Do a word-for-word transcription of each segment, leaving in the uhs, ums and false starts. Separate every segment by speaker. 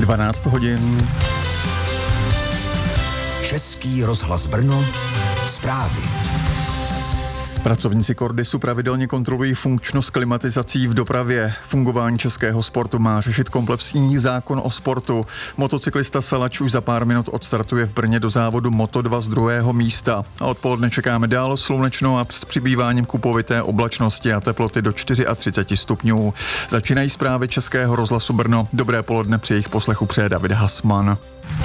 Speaker 1: dvanáct hodin.
Speaker 2: Český rozhlas Brno, zprávy.
Speaker 1: Pracovníci Kordisu pravidelně kontrolují funkčnost klimatizací v dopravě. Fungování českého sportu má řešit komplexní zákon o sportu. Motocyklista Salač už za pár minut odstartuje v Brně do závodu Moto dva z druhého místa. A odpoledne čekáme dál slunečno a s přibýváním kupovité oblačnosti a teploty do třicet čtyři stupňů. Začínají zprávy Českého rozhlasu Brno. Dobré poledne, při jejich poslechu přeje David Hasman.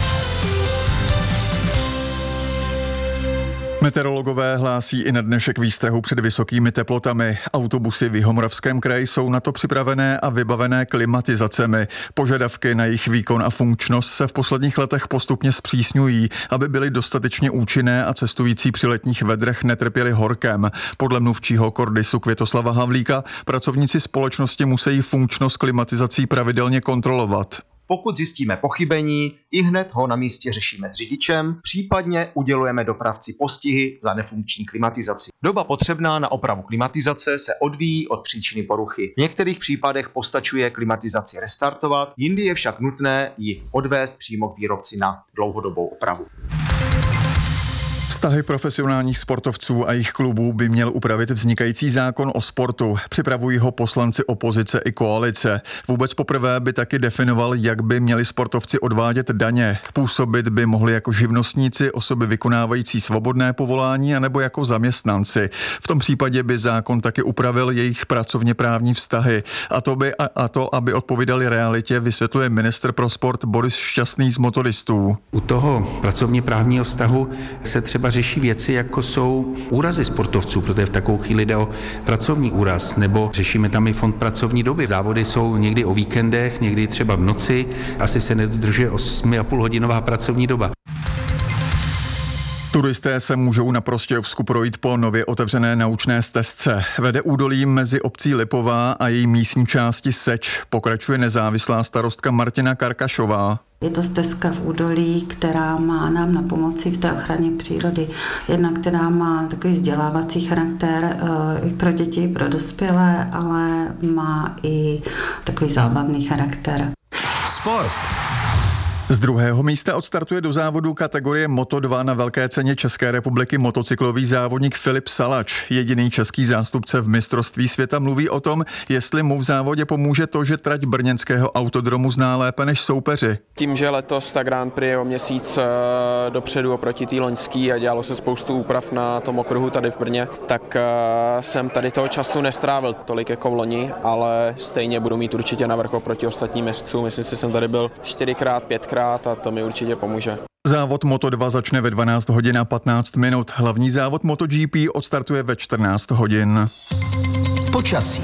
Speaker 1: Meteorologové hlásí i na dnešek výstrahu před vysokými teplotami. Autobusy v Jihomoravském kraji jsou na to připravené a vybavené klimatizacemi. Požadavky na jejich výkon a funkčnost se v posledních letech postupně zpřísňují, aby byly dostatečně účinné a cestující při letních vedrech netrpěli horkem. Podle mluvčího Kordisu Květoslava Havlíka pracovníci společnosti musí funkčnost klimatizací pravidelně kontrolovat.
Speaker 3: Pokud zjistíme pochybení, ihned ho na místě řešíme s řidičem, případně udělujeme dopravci postihy za nefunkční klimatizaci. Doba potřebná na opravu klimatizace se odvíjí od příčiny poruchy. V některých případech postačuje klimatizaci restartovat, jindy je však nutné ji odvést přímo k výrobci na dlouhodobou opravu.
Speaker 1: Vztahy profesionálních sportovců a jejich klubů by měl upravit vznikající zákon o sportu. Připravují ho poslanci opozice i koalice. Vůbec poprvé by taky definoval, jak by měli sportovci odvádět daně. Působit by mohli jako živnostníci, osoby vykonávající svobodné povolání anebo jako zaměstnanci. V tom případě by zákon taky upravil jejich pracovně právní vztahy. A to, by, a, a to, aby odpovídali realitě, vysvětluje ministr pro sport Boris Šťastný z Motoristů.
Speaker 4: U toho pracovně právního vztahu se třeba řeší věci, jako jsou úrazy sportovců, protože v takovou chvíli jde o pracovní úraz, nebo řešíme tam i fond pracovní doby. Závody jsou někdy o víkendech, někdy třeba v noci, asi se nedodržuje osm a půl hodinová pracovní doba.
Speaker 1: Turisté se můžou na Prostějovsku projít po nově otevřené naučné stezce. Vede údolím mezi obcí Lipová a její místní části Seč. Pokračuje nezávislá starostka Martina Karkašová.
Speaker 5: Je to stezka v údolí, která má nám na pomoci v té ochraně přírody. Jedna, která má takový vzdělávací charakter i pro děti, i pro dospělé, ale má i takový zábavný charakter.
Speaker 2: Sport.
Speaker 1: Z druhého místa odstartuje do závodu kategorie Moto dva na velké ceně České republiky motocyklový závodník Filip Salač. Jediný český zástupce v mistrovství světa mluví o tom, jestli mu v závodě pomůže to, že trať brněnského autodromu zná lépe než soupeři.
Speaker 6: Tím, že letos ta Grand Prix je o měsíc dopředu oproti té loňský a dělalo se spoustu úprav na tom okruhu tady v Brně, tak jsem tady toho času nestrávil tolik jako v loni, ale stejně budu mít určitě navrch oproti ostatním jezdcům. Myslím si, že jsem tady byl čtyřikrát, pětkrát a to mi určitě pomůže.
Speaker 1: Závod Moto dva začne ve dvanáct hodin a patnáct minut. Hlavní závod MotoGP odstartuje ve čtrnáct hodin.
Speaker 2: Počasí.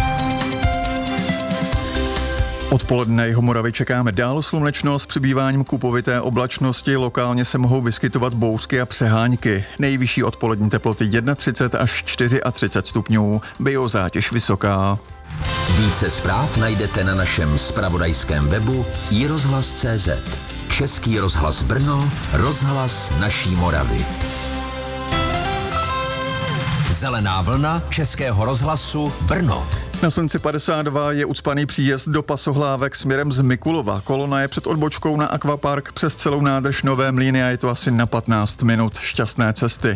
Speaker 1: Odpoledne Jihomoravy čekáme dál slunečno s přibýváním kupovité oblačnosti. Lokálně se mohou vyskytovat bouřky a přehánky. Nejvyšší odpolední teploty třicet jedna až třicet čtyři stupňů. Biozátěž vysoká.
Speaker 2: Více zpráv najdete na našem zpravodajském webu i rozhlas tečka cé zet. Český rozhlas Brno, rozhlas naší Moravy. Zelená vlna Českého rozhlasu Brno.
Speaker 1: Na Slunci padesát dva je ucpaný příjezd do Pasohlávek směrem z Mikulova. Kolona je před odbočkou na Aquapark přes celou nádrž Nové Mlýny a je to asi na patnáct minut. Šťastné cesty.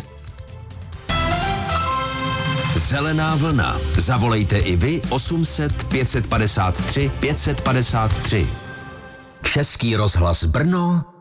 Speaker 2: Zelená vlna. Zavolejte i vy osm set pět set padesát tři pět set padesát tři. Český rozhlas Brno,